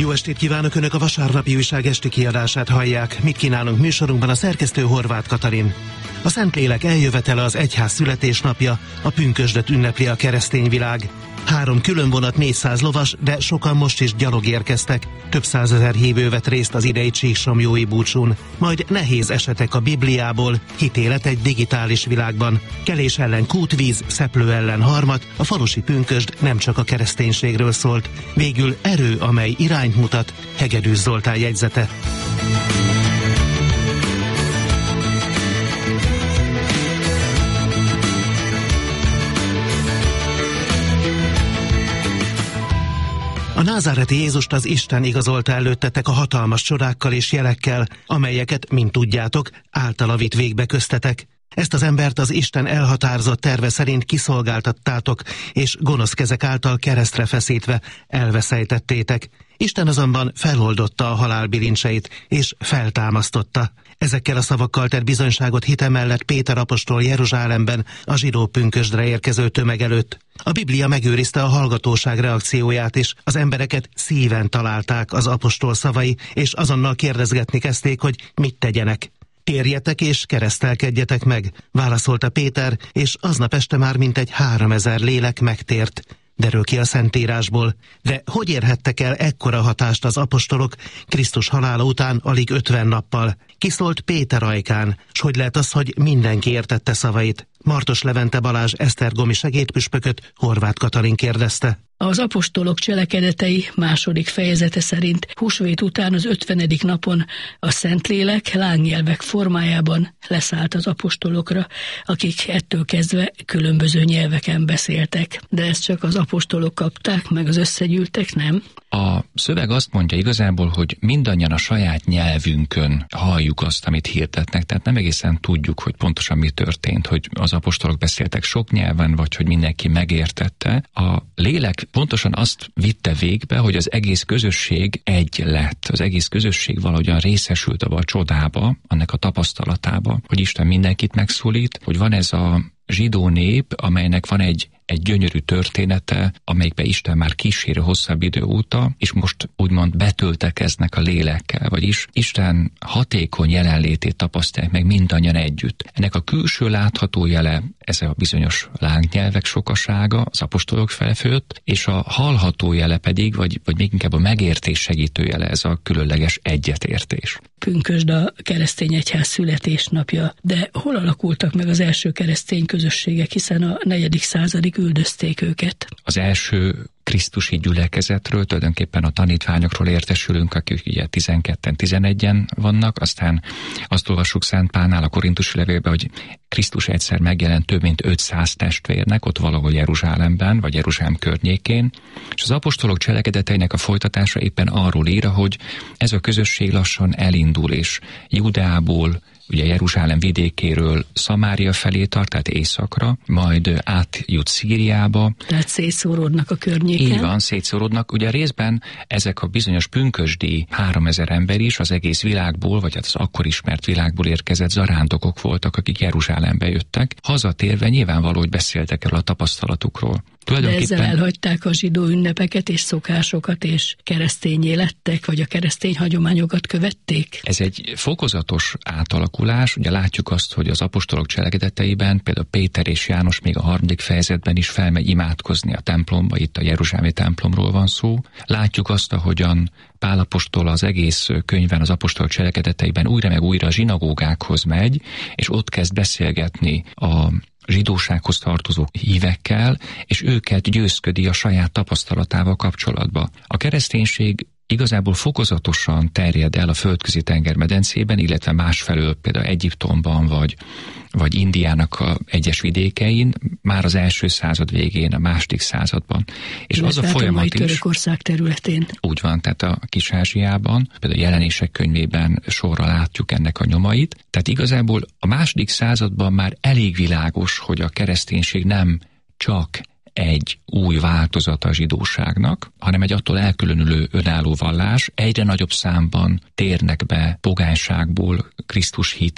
Jó estét kívánok! Önök a Vasárnapi Újság esti kiadását hallják. Mit kínálunk műsorunkban? A szerkesztő Horváth Katalin. A Szentlélek eljövetele, az egyház születésnapja, a pünkösdöt ünnepli a keresztény világ. 3 különvonat, 400 lovas, de sokan most is gyalog érkeztek. Több százezer hívő vett részt az idei csíksomjói búcsún. Majd nehéz esetek a Bibliából, hitélet egy digitális világban. Kelés ellen kútvíz, szeplő ellen harmat, a falusi pünkösd nem csak a kereszténységről szólt. Végül erő, amely irányt mutat, Hegedűs Zoltán jegyzete. A názáreti Jézust az Isten igazolta előttetek a hatalmas csodákkal és jelekkel, amelyeket, mint tudjátok, általa vitt végbe köztetek. Ezt az embert az Isten elhatározott terve szerint kiszolgáltattátok, és gonosz kezek által keresztre feszítve elveszejtettétek. Isten azonban feloldotta a halál bilincseit, és feltámasztotta. Ezekkel a szavakkal tett bizonyságot hite mellett Péter apostol Jeruzsálemben a zsidó pünkösdre érkező tömeg előtt. A Biblia megőrizte a hallgatóság reakcióját is, az embereket szíven találták az apostol szavai, és azonnal kérdezgetni kezdték, hogy mit tegyenek. Térjetek és keresztelkedjetek meg, válaszolta Péter, és aznap este már mintegy 3000 lélek megtért. Derül ki a Szentírásból. De hogy érhettek el ekkora hatást az apostolok Krisztus halála után alig 50 nappal? Kiszólt Péter ajkán, s hogy lehet az, hogy mindenki értette szavait? Martos Levente Balázs esztergomi segédpüspököt Horváth Katalin kérdezte. Az apostolok cselekedetei második fejezete szerint húsvét után az 50. napon a Szentlélek lángnyelvek formájában leszállt az apostolokra, akik ettől kezdve különböző nyelveken beszéltek. De ezt csak az apostolok kapták, meg az összegyűltek, nem? A szöveg azt mondja igazából, hogy mindannyian a saját nyelvünkön halljuk azt, amit hirdetnek, tehát nem egészen tudjuk, hogy pontosan mi történt, hogy az apostolok beszéltek sok nyelven, vagy hogy mindenki megértette. A lélek pontosan azt vitte végbe, hogy az egész közösség egy lett. Az egész közösség valahogyan részesült abba a csodába, annak a tapasztalatába, hogy Isten mindenkit megszólít, hogy van ez a zsidó nép, amelynek van egy gyönyörű története, amelyikbe Isten már kísérő hosszabb idő óta, és most úgymond betöltekeznek a lélekkel, vagyis Isten hatékony jelenlétét tapasztalják meg mindannyian együtt. Ennek a külső látható jele, ez a bizonyos lángnyelvek sokasága az apostolok felfőtt, és a hallható jele pedig, vagy még inkább a megértés segítő jele, ez a különleges egyetértés. Pünkösd a keresztény egyház születésnapja, de hol alakultak meg az első keresztény közösségek, hiszen a 4. századig üldözték őket? Az első krisztusi gyülekezetről, tulajdonképpen a tanítványokról értesülünk, akik ugye 12-en, 11-en vannak, aztán azt olvassuk Szent Pálnál a korintusi levélben, hogy Krisztus egyszer megjelent több mint 500 testvérnek, ott valahol Jeruzsálemben, vagy Jeruzsálem környékén, és az apostolok cselekedeteinek a folytatása éppen arról ír, hogy ez a közösség lassan elindul, és Judeából, ugye Jeruzsálem vidékéről Szamária felé tart, tehát északra, majd átjut Szíriába. Tehát szétszóródnak a környéken. Így van, szétszóródnak. Ugye részben ezek a bizonyos pünkösdi 3000 ember is az egész világból, vagy hát az akkor ismert világból érkezett zarándokok voltak, akik Jeruzsálembe jöttek. Hazatérve nyilvánvaló, hogy beszéltek erről a tapasztalatukról. De ezzel elhagyták a zsidó ünnepeket és szokásokat, és keresztényé lettek, vagy a keresztény hagyományokat követték? Ez egy fokozatos átalakulás. Ugye látjuk azt, hogy az apostolok cselekedeteiben például Péter és János még a 3. fejezetben is felmegy imádkozni a templomba, itt a jeruzsálemi templomról van szó. Látjuk azt, ahogyan Pál apostol az egész könyvben, az apostolok cselekedeteiben újra meg újra a zsinagógákhoz megy, és ott kezd beszélgetni a zsidósághoz tartozó hívekkel, és őket győzködi a saját tapasztalatával kapcsolatba. A kereszténység igazából fokozatosan terjed el a Földközi tenger medencében, illetve másfelől például Egyiptomban vagy Indiának a egyes vidékein, már az első század végén, a második században. És az a folyamat is... Törökország területén. Úgy van, tehát a Kis-Ázsiában, például a Jelenések könyvében sorra látjuk ennek a nyomait. Tehát igazából a második században már elég világos, hogy a kereszténység nem csak egy új változata a zsidóságnak, hanem egy attól elkülönülő önálló vallás. Egyre nagyobb számban térnek be pogányságból Krisztus hitre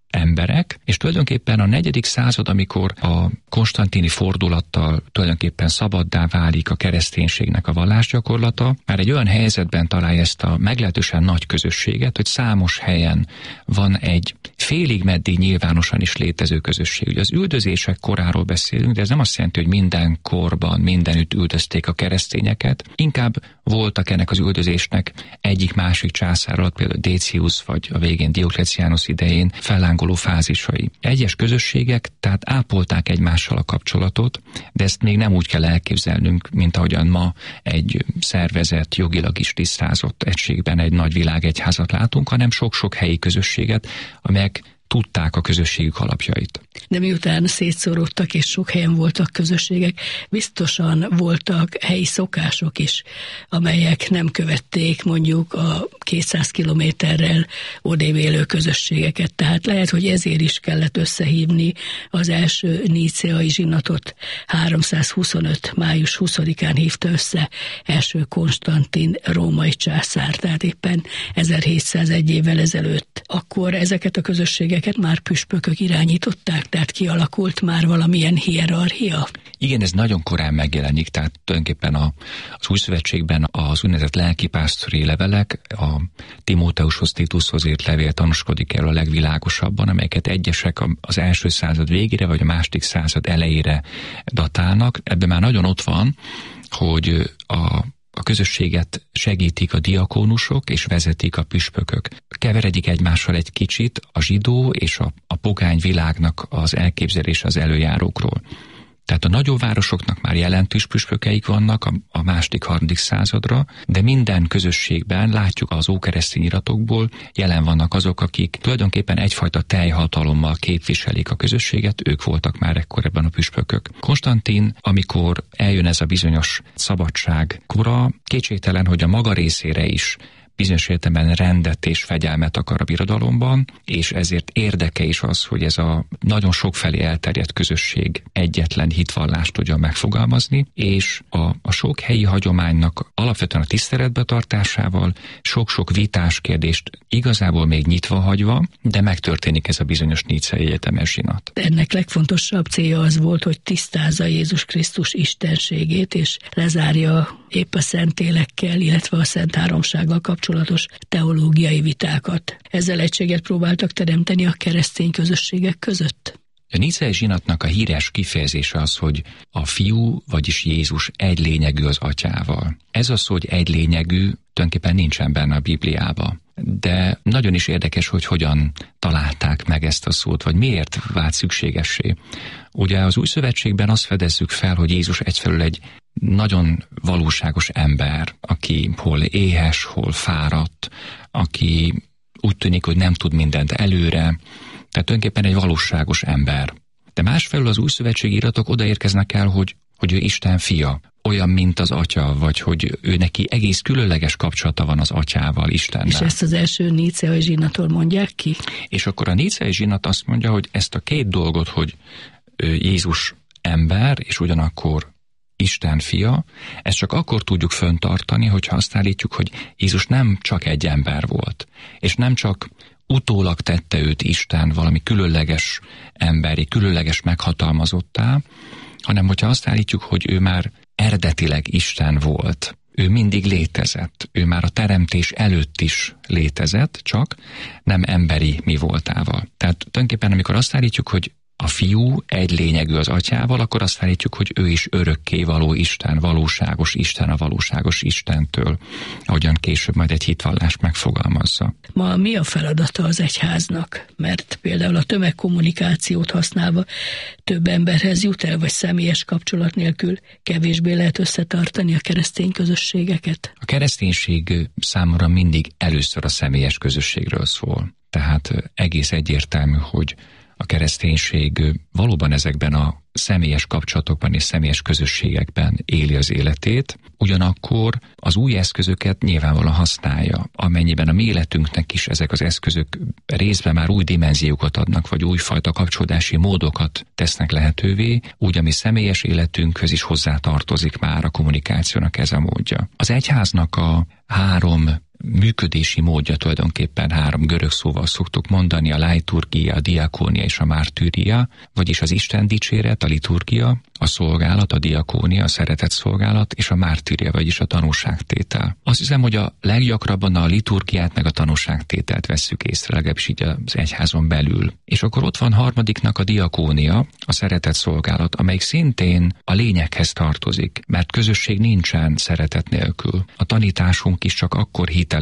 emberek, és tulajdonképpen a 4. század, amikor a konstantini fordulattal tulajdonképpen szabaddá válik a kereszténységnek a vallásgyakorlata, már egy olyan helyzetben találja ezt a meglehetősen nagy közösséget, hogy számos helyen van egy félig meddig nyilvánosan is létező közösség. Ugye az üldözések koráról beszélünk, de ez nem azt jelenti, hogy minden korban, mindenütt üldözték a keresztényeket. Inkább voltak ennek az üldözésnek egyik-másik császár alatt, például Décius vagy a végén Dioklecianus idején fellángoló fázisai. Egyes közösségek tehát ápolták egymással a kapcsolatot, de ezt még nem úgy kell elképzelnünk, mint ahogyan ma egy szervezett, jogilag is tisztázott egységben egy nagy világegyházat látunk, hanem sok-sok helyi közösséget, amelyek tudták a közösségük alapjait. De miután szétszóródtak és sok helyen voltak közösségek, biztosan voltak helyi szokások is, amelyek nem követték mondjuk a 200 kilométerrel odébb élő közösségeket. Tehát lehet, hogy ezért is kellett összehívni az első níceai zsinatot. 325. május 20-án hívta össze első Konstantin római császár, tehát éppen 1701 évvel ezelőtt. Akkor ezeket a közösségeket már püspökök irányították, tehát kialakult már valamilyen hierarchia? Igen, ez nagyon korán megjelenik, tehát tulajdonképpen az Új Szövetségben az úgynevezett lelkipásztori levelek, a Timóteushoz, Titushoz írt levél tanúskodik erről a legvilágosabban, amelyeket egyesek az első század végére vagy a második század elejére datálnak. Ebben már nagyon ott van, hogy a közösséget segítik a diakónusok és vezetik a püspökök. Keveredik egymással egy kicsit a zsidó és a pogány világnak az elképzelése az előjárókról. Tehát a nagyobb városoknak már jelentős püspökeik vannak a második, harmadik századra, de minden közösségben látjuk az ókeresztény iratokból, jelen vannak azok, akik tulajdonképpen egyfajta teljhatalommal képviselik a közösséget, ők voltak már ekkor ebben a püspökök. Konstantin, amikor eljön ez a bizonyos szabadság kora, kétségtelen, hogy a maga részére is bizonyos értelemben rendet és fegyelmet akar a birodalomban, és ezért érdeke is az, hogy ez a nagyon sokfelé elterjedt közösség egyetlen hitvallást tudja megfogalmazni, és a sok helyi hagyománynak alapvetően a tiszteletbe tartásával sok-sok vitás kérdést igazából még nyitva hagyva, de megtörténik ez a bizonyos níceai egyetemes zsinat. Ennek legfontosabb célja az volt, hogy tisztázza Jézus Krisztus istenségét, és lezárja épp a Szentlélekkel, illetve a Szent Háromsággal kapcsolatos teológiai vitákat. Ezzel egységet próbáltak teremteni a keresztény közösségek között. A níceai zsinatnak a híres kifejezése az, hogy a fiú, vagyis Jézus egy lényegű az atyával. Ez az, hogy egy lényegű, tulajdonképpen nincsen benne a Bibliában. De nagyon is érdekes, hogy hogyan találták meg ezt a szót, vagy miért vált szükségessé. Ugye az Új Szövetségben azt fedezzük fel, hogy Jézus egyfelől egy nagyon valóságos ember, aki hol éhes, hol fáradt, aki úgy tűnik, hogy nem tud mindent előre, tehát tulajdonképpen egy valóságos ember. De másfelől az Új Szövetségi iratok odaérkeznek el, hogy ő Isten fia, olyan, mint az atya, vagy hogy ő neki egész különleges kapcsolata van az atyával, Istennel. És ezt az első níceai zsinattól mondják ki? És akkor a níceai zsinat azt mondja, hogy ezt a két dolgot, hogy Jézus ember, és ugyanakkor Isten fia, ezt csak akkor tudjuk fenntartani, hogyha azt állítjuk, hogy Jézus nem csak egy ember volt, és nem csak utólag tette őt Isten valami különleges emberi, különleges meghatalmazottá, hanem hogyha azt állítjuk, hogy ő már eredetileg Isten volt, ő mindig létezett, ő már a teremtés előtt is létezett, csak nem emberi mi voltával. Tehát tulajdonképpen amikor azt állítjuk, hogy a fiú egy lényegű az atyával, akkor azt állítjuk, hogy ő is örökké való Isten, valóságos Isten a valóságos Istentől, ahogyan később majd egy hitvallás megfogalmazza. Ma mi a feladata az egyháznak? Mert például a tömegkommunikációt használva több emberhez jut el, vagy személyes kapcsolat nélkül kevésbé lehet összetartani a keresztény közösségeket? A kereszténység számomra mindig először a személyes közösségről szól. Tehát egész egyértelmű, hogy a kereszténység valóban ezekben a személyes kapcsolatokban és személyes közösségekben éli az életét, ugyanakkor az új eszközöket nyilvánvalóan használja, amennyiben a mi életünknek is ezek az eszközök részben már új dimenziókat adnak, vagy újfajta kapcsolódási módokat tesznek lehetővé, úgy a mi személyes életünkhöz is hozzátartozik már a kommunikációnak ez a módja. Az egyháznak a 3 működési módja tulajdonképpen 3 görög szóval szoktuk mondani, a liturgia, a diakónia és a mártűria, vagyis az Isten dicséret, a liturgia, a szolgálat, a diakónia, a szeretet szolgálat, és a mártűria, vagyis a tanúságtétel. Azt hiszem, hogy a leggyakrabban a liturgiát meg a tanúságtételt vesszük észre, legalábbis így az egyházon belül. És akkor ott van harmadiknak a diakónia, a szeretet szolgálat, amelyik szintén a lényeghez tartozik, mert közösség nincsen szeretet nélkül. A tanításunk is csak akkor hiteles,